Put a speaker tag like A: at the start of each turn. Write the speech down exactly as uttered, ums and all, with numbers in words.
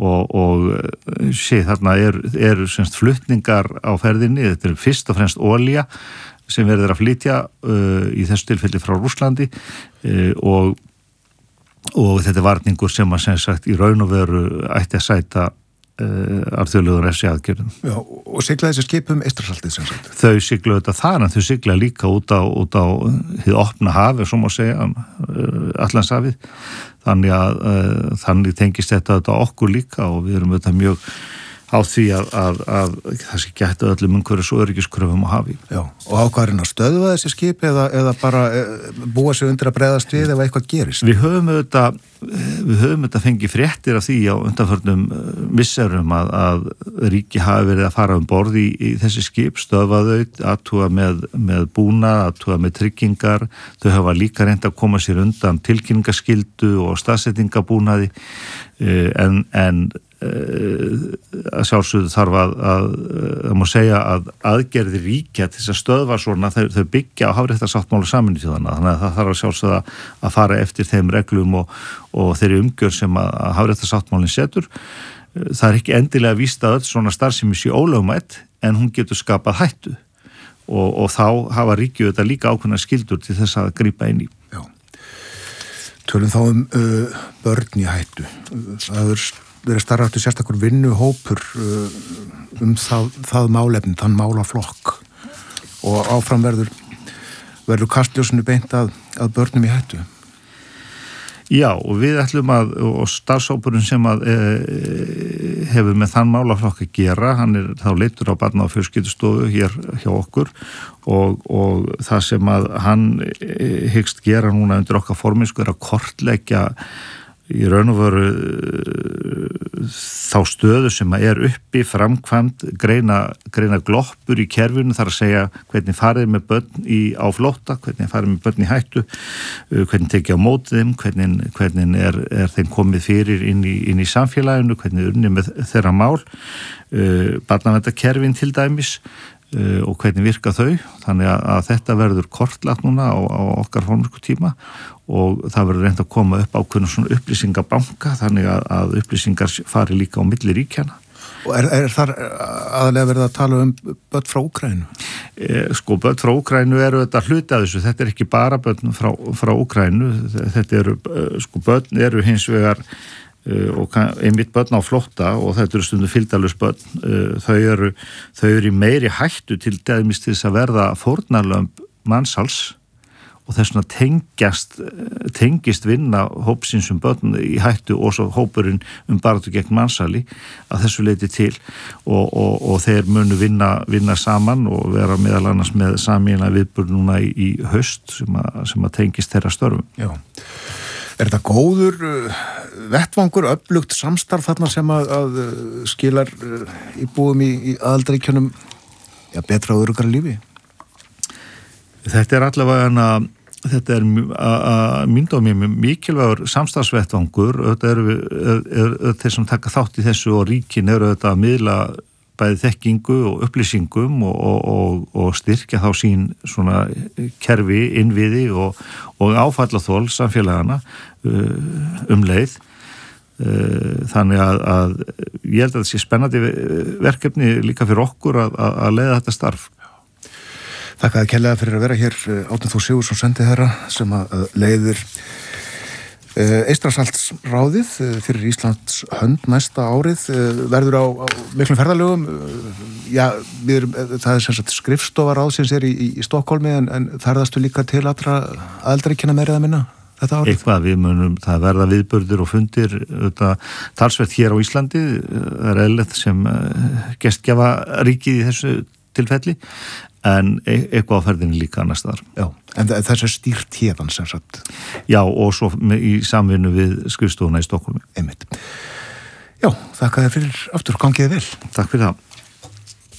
A: og, og sé þarna eru er, semst flutningar á ferðinni, þetta er fyrst og fremst olía sem verður að flytja uh, í þessu tilfelli frá Rússlandi uh, og, og þetta er varningur sem að sem sagt í raun og veru ætti að sæta Uh, alþjóðlegum refsiaðgerðum.
B: Já, og sigla þessi skip um Eystrasaltið sem sagt?
A: Þau sigla þetta þar, en þau sigla líka út á, út á hið opna hafi, svo má segja, uh, Atlantshafið. Þannig að uh, þannig tengist þetta, þetta okkur líka og við erum þetta mjög á því að, að, að það sé gæta öllum umhverfis og öryggiskröfum á hafi.
B: Já, og ákvarðin að stöðva þessi skip eða, eða bara búa sig undir að bregðast við ef eitthvað gerist?
A: Við höfum auðvitað, við höfum auðvitað fengið fréttir af því á undanförnum misserum að, að ríki hafi verið að fara um borð í, í þessi skip, stöðva þau, athúa með, með búna, athúa með tryggingar, þau hafa líka reynt að koma sér undan tilkynningaskyldu og staðsettingabúnaði en, en að sjálfsögðu þarf að, að, að má segja að aðgerðir ríkja til þess að stöðva svona þau, þau byggja á hafréttarsáttmála Sameinuðu þjóðanna, þannig að það þarf að sjálfsögðu að fara eftir þeim reglum og, og þeirri umgjörð sem að, að hafréttarsáttmálinn setur. Það er ekki endilega víst að öll svona starfsemi sé ólögmætt en hún getur skapað hættu og, og þá hafa ríkju þetta líka ákveðna skyldur til þess að grípa inn í.
B: Já. Tölum þá um uh, börn í hættu. Það er verið starfandi sérstakur vinnuhópur um það, það málefni, þann málaflokk og áfram verður, verður kastljósinu beint að, að börnum í hættu.
A: Já, og við ætlum að, og starfshópurinn sem að e, hefur með þann málaflokk að gera, hann er þá leiddur á Barna- og fjölskyldustofu hér hjá okkur og, og það sem að hann hyggst gera núna undir okkar forminsku er að kortleggja í raun og veru þá stöðu sem er uppi framkvæmd, greina, greina gloppur í kerfinu, þar að segja hvernig farið með börn í áflótta, hvernig farið með börn í hættu, hvernig tekið á mótið þeim, hvernig, hvernig er, er þeim komið fyrir inn í, inn í samfélaginu, hvernig er unnið með þeirra mál, barnaverndarkerfin til dæmis og hvernig virka þau, þannig að, að þetta verður kortlagt núna á, á okkar formisku tíma og það verður reynd að koma upp ákveðnum svona upplýsingabanka þannig að, að upplýsingar fari líka á milli ríkjanna.
B: Og er, er þar aðalega verið að tala um börn frá Úkraínu?
A: E, sko, börn frá Úkraínu eru þetta hluti af þessu, þetta er ekki bara börn frá, frá Úkraínu, þetta eru, sko, börn eru hins vegar og einmitt börn á flótta og þetta eru stundu fylgdalus börn, þau eru, þau eru í meiri hættu til dæmis til þess að verða fórnarlömb mannsals og þess vegna tengjast, tengist vinna hópsins um börn í hættu og svo hópurinn um baráttu gegn mannsali að þessu leiti til og, og, og þeir munu vinna, vinna saman og vera meðal annars með sameiginlega viðburð núna í, í haust sem að, sem að tengist þeirra störfum.
B: Já. Er þetta góður vettvangur, öflugt samstarf þarna sem að, að skilar íbúum í, í aðaldaríkjunum ja, betra og öruggara lífi?
A: Þetta er allavega en að þetta er að mynda á mér mikilvægur samstarfsvettvangur, þetta eru er, er, er þeir sem taka þátt í þessu og ríkin eru þetta að miðla bæði þekkingu og upplýsingum og, og, og styrkja þá sín svona kerfi, innviði og, og áfallaþol samfélagana um leið. Þannig að, að ég held að þetta sé spennandi verkefni líka fyrir okkur að, að leiða þetta starf.
B: Þakka að kærlega fyrir að vera hér Árni Þór Sigurðsson sendiherra sem að leiðir Eystrasaltsráðið fyrir Íslands hönd næsta árið verður á, á miklum ferðalögum. Já, við erum, það er sem sagt skrifstofa ráðsins er í, í Stokkólmi en, en ferðastu líka til allra aðildarríkjanna meira eða minna þetta árið?
A: Eitthvað, við munum, það verða viðburður og fundir talsvert hér á Íslandi, það er eðlilegt sem gestgjafa ríkið í þessu tilfelli en eitthvað á ferðinni líka annars þar.
B: Já, en þess er stýrt hérðan sem sagt.
A: Já, og svo í samvinnu við skrifstofuna í Stokkólmi.
B: Einmitt. Já, þakka þér fyrir aftur, gangið vel.
A: Takk fyrir það.